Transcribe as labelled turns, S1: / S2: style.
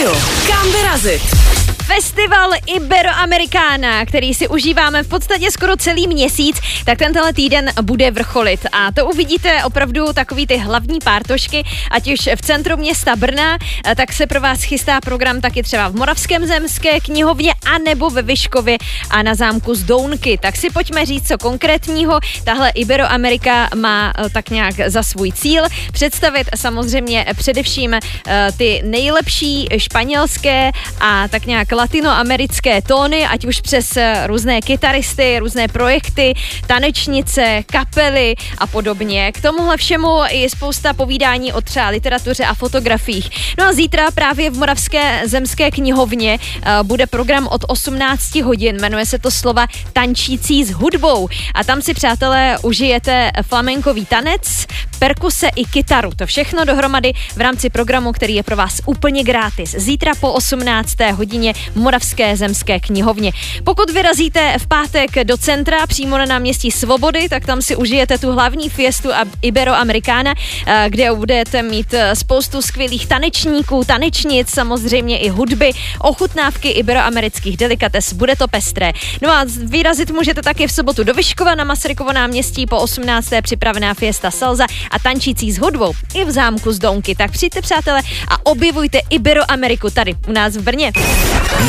S1: rádiu. Kam vyrazit?
S2: Festival Iberoamericana, který si užíváme v podstatě skoro celý měsíc, tak tenhle týden bude vrcholit. A to uvidíte opravdu takový ty hlavní pártošky, ať už v centru města Brna, tak se pro vás chystá program taky třeba v Moravském zemské knihovně a nebo ve Vyškově a na zámku z Dounky. Tak si pojďme říct, co konkrétního tahle Iberoamerika má tak nějak za svůj cíl. Představit samozřejmě především ty nejlepší španělské a tak nějak latinoamerické tóny, ať už přes různé kytaristy, různé projekty, tanečnice, kapely a podobně. K tomuhle všemu je spousta povídání o třeba literatuře a fotografiích. No a zítra právě v Moravské zemské knihovně bude program od 18 hodin, jmenuje se to slova Tančící s hudbou. A tam si, přátelé, užijete flamenkový tanec, perkuse i kytaru. To všechno dohromady v rámci programu, který je pro vás úplně gratis. Zítra po 18. hodině Moravské zemské knihovně. Pokud vyrazíte v pátek do centra, přímo na náměstí Svobody, tak tam si užijete tu hlavní fiestu Iberoamericana, kde budete mít spoustu skvělých tanečníků, tanečnic, samozřejmě i hudby, ochutnávky iberoamerických delikates, bude to pestré. No a vyrazit můžete taky v sobotu do Vyškova na Masarykovo náměstí, po 18. připravená fiesta Salsa a tančící s hudbou i v zámku z Dounky. Tak přijďte, přátelé, a objevujte Iberoameriku tady u nás v Brně.